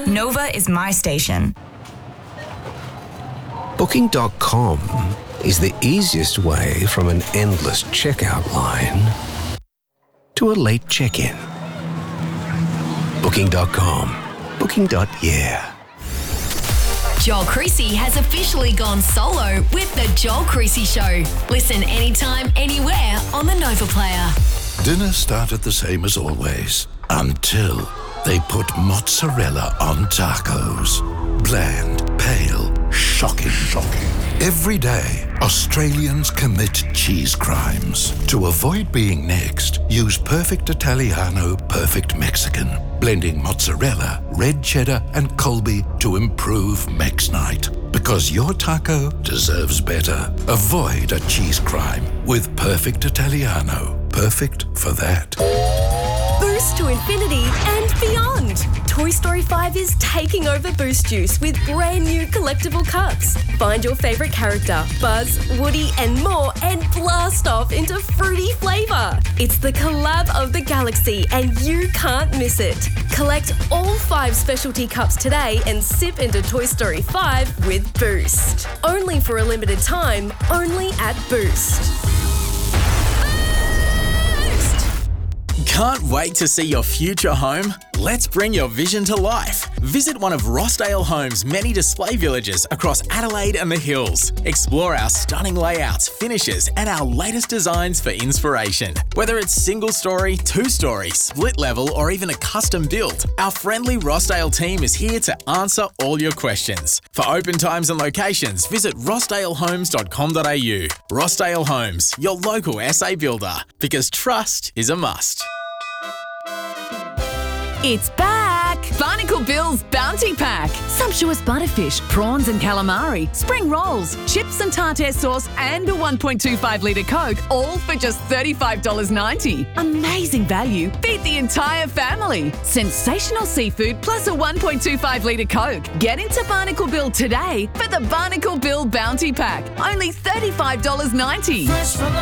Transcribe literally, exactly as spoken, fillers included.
Nova is my station. Booking dot com is the easiest way from an endless checkout line to a late check-in. Booking dot com. Booking. Yeah. Joel Creasy has officially gone solo with The Joel Creasy Show. Listen anytime, anywhere on the Nova Player. Dinner started the same as always until they put mozzarella on tacos. Bland, pale, shocking, shocking. Every day, Australians commit cheese crimes. To avoid being next, use Perfect Italiano, Perfect Mexican. Blending mozzarella, red cheddar, and Colby to improve Mex Night. Because your taco deserves better. Avoid a cheese crime with Perfect Italiano. Perfect for that. Boost to infinity and beyond. Toy Story five is taking over Boost Juice with brand new collectible cups. Find your favourite character, Buzz, Woody and more, and blast off into fruity flavour. It's the collab of the galaxy and you can't miss it. Collect all five specialty cups today and sip into Toy Story five with Boost. Only for a limited time, only at Boost. Can't wait to see your future home? Let's bring your vision to life. Visit one of Rossdale Homes' many display villages across Adelaide and the Hills. Explore our stunning layouts, finishes, and our latest designs for inspiration. Whether it's single story, two story, split level, or even a custom build, our friendly Rossdale team is here to answer all your questions. For open times and locations, visit rossdale homes dot com dot a u. Rossdale Homes, your local S A builder, because trust is a must. It's back! Barnacle Bill's Bounty Pack. Sumptuous butterfish, prawns and calamari, spring rolls, chips and tartare sauce, and a one point two five litre Coke, all for just thirty-five dollars ninety. Amazing value. Feed the entire family. Sensational seafood plus a one point two five litre Coke. Get into Barnacle Bill today for the Barnacle Bill Bounty Pack. Only thirty-five dollars ninety.